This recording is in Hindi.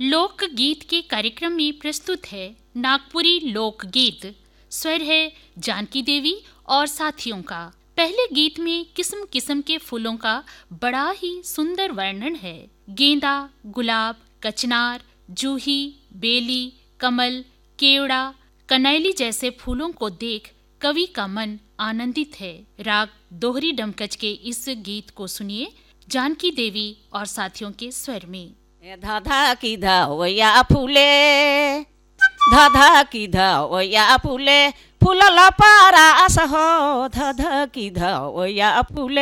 लोकगीत के कार्यक्रम में प्रस्तुत है नागपुरी लोकगीत। स्वर है जानकी देवी और साथियों का। पहले गीत में किस्म किस्म के फूलों का बड़ा ही सुंदर वर्णन है। गेंदा, गुलाब, कचनार, जूही, बेली, कमल, केवड़ा, कनैली जैसे फूलों को देख कवि का मन आनंदित है। राग दोहरी डमकच के इस गीत को सुनिए जानकी देवी और साथियों के स्वर में। धाधा की धावया फुले, धाधा की धावया फुले, फुलला पारास हो, धाधा की धावया फुले।